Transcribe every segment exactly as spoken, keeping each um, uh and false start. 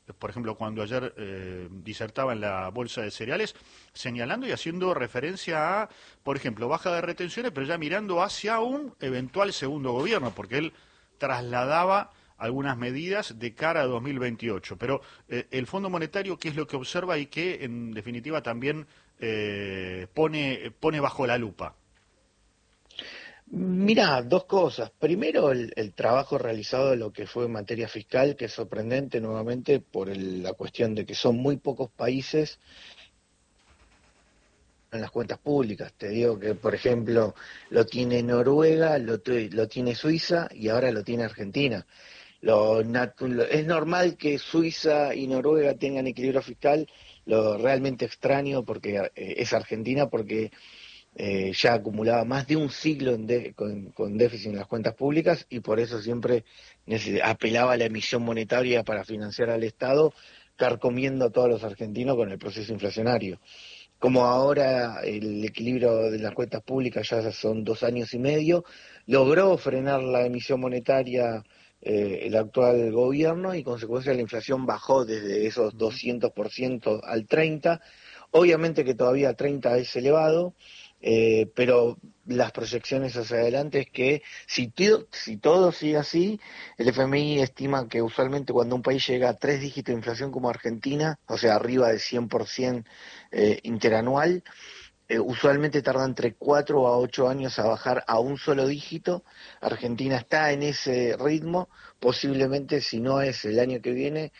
por ejemplo, cuando ayer eh, disertaba en la bolsa de cereales, señalando y haciendo referencia a, por ejemplo, baja de retenciones, pero ya mirando hacia un eventual segundo gobierno, porque él trasladaba algunas medidas de cara a dos mil veintiocho. Pero eh, el Fondo Monetario, ¿qué es lo que observa y que, en definitiva, también eh, pone, pone bajo la lupa? Mira, dos cosas. Primero, el, el trabajo realizado de lo que fue en materia fiscal, que es sorprendente nuevamente por el- la cuestión de que son muy pocos países en las cuentas públicas. Te digo que, por ejemplo, lo tiene Noruega, lo, tu- lo tiene Suiza y ahora lo tiene Argentina. Lo natu- lo- es normal que Suiza y Noruega tengan equilibrio fiscal. Lo realmente extraño porque eh, es Argentina, porque eh, ya acumulaba más de un siglo en de- con, con déficit en las cuentas públicas y por eso siempre nece- apelaba a la emisión monetaria para financiar al Estado, carcomiendo a todos los argentinos con el proceso inflacionario. Como ahora el equilibrio de las cuentas públicas ya son dos años y medio, logró frenar la emisión monetaria eh, el actual gobierno y consecuencia la inflación bajó desde esos Ujú. doscientos por ciento al treinta por ciento. Obviamente que todavía treinta es elevado, eh, pero las proyecciones hacia adelante es que si, tío- si todo sigue así, el F M I estima que usualmente cuando un país llega a tres dígitos de inflación como Argentina, o sea, arriba del cien por ciento eh, interanual, eh, usualmente tarda entre cuatro a ocho años a bajar a un solo dígito. Argentina está en ese ritmo, posiblemente si no es el año que viene,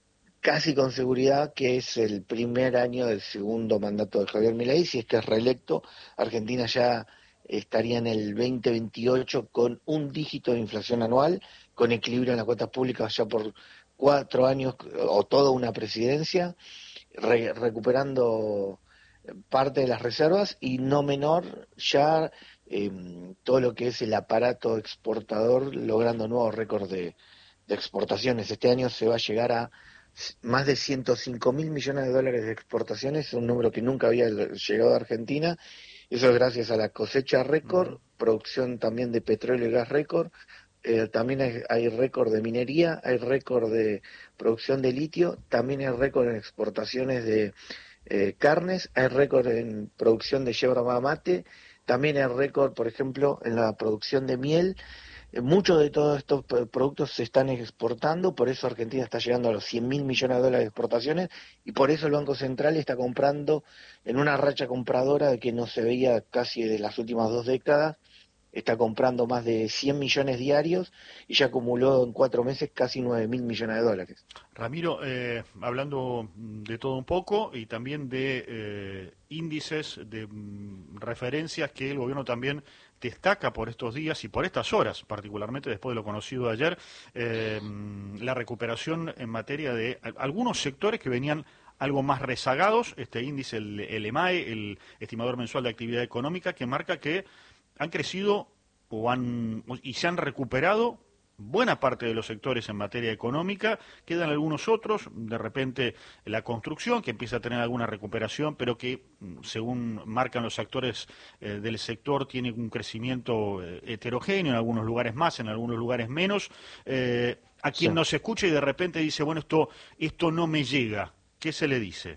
casi con seguridad que es el primer año del segundo mandato de Javier Milei. Si es que es reelecto, Argentina ya estaría en el veinte veintiocho con un dígito de inflación anual, con equilibrio en las cuentas públicas ya por cuatro años o toda una presidencia, re- recuperando parte de las reservas y no menor ya eh, todo lo que es el aparato exportador logrando nuevos récords de, de exportaciones. Este año se va a llegar a s- más de ciento cinco mil millones de dólares de exportaciones, un número que nunca había l- llegado a Argentina. Eso es gracias a la cosecha récord, Ujú. producción también de petróleo y gas récord. Eh, también hay, hay récord de minería, hay récord de producción de litio, también hay récord en exportaciones de eh, carnes, hay récord en producción de yerba mate, también hay récord, por ejemplo, en la producción de miel. Eh, muchos de todos estos p- productos se están exportando, por eso Argentina está llegando a los cien mil millones de dólares de exportaciones y por eso el Banco Central está comprando en una racha compradora que no se veía casi de las últimas dos décadas. Está comprando más de cien millones diarios y ya acumuló en cuatro meses casi nueve mil millones de dólares. Ramiro, eh, hablando de todo un poco y también de eh, índices, de mm, referencias que el gobierno también destaca por estos días y por estas horas, particularmente después de lo conocido ayer, eh, la recuperación en materia de a- algunos sectores que venían algo más rezagados, este índice, el, el EMAE, el estimador mensual de actividad económica, que marca que han crecido o han, y se han recuperado buena parte de los sectores en materia económica, quedan algunos otros, de repente la construcción, que empieza a tener alguna recuperación, pero que, mm, según marcan los actores eh, del sector, tiene un crecimiento eh, heterogéneo, en algunos lugares más, en algunos lugares menos. Eh, a Sí. quien nos escucha y de repente dice, bueno, esto, esto no me llega, ¿qué se le dice?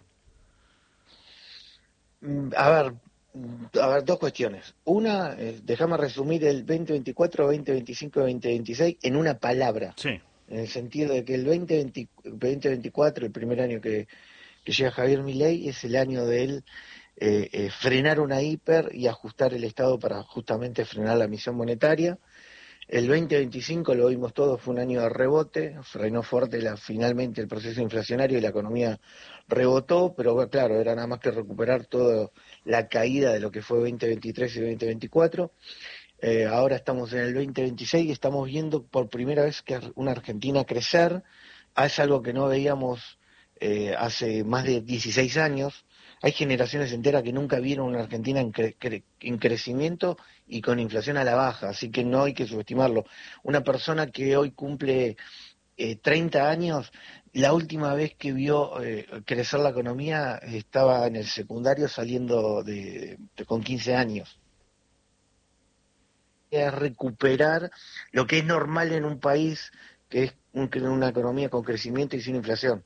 Mm, A ver, mm, a ver, dos cuestiones. Una, eh, déjame resumir el veinte veinticuatro, veinte veinticinco y veinte veintiséis en una palabra, Sí, en el sentido de que el veinte veinte, veinte veinticuatro, el primer año que, que llega Javier Milei, es el año de él eh, eh, frenar una hiper y ajustar el Estado para justamente frenar la emisión monetaria. El veinte veinticinco, lo vimos todos, fue un año de rebote, frenó fuerte la, finalmente el proceso inflacionario y la economía rebotó, pero bueno, claro, era nada más que recuperar toda la caída de lo que fue veinte veintitrés y veinte veinticuatro. Eh, ahora estamos en el veinte veintiséis y estamos viendo por primera vez que una Argentina crecer. Ah, es algo que no veíamos eh, hace más de dieciséis años. Hay generaciones enteras que nunca vieron una Argentina en, cre- cre- en crecimiento y con inflación a la baja, así que no hay que subestimarlo. Una persona que hoy cumple eh, treinta años, la última vez que vio eh, crecer la economía estaba en el secundario saliendo de, de- con quince años. Es recuperar lo que es normal en un país que es un- una economía con crecimiento y sin inflación.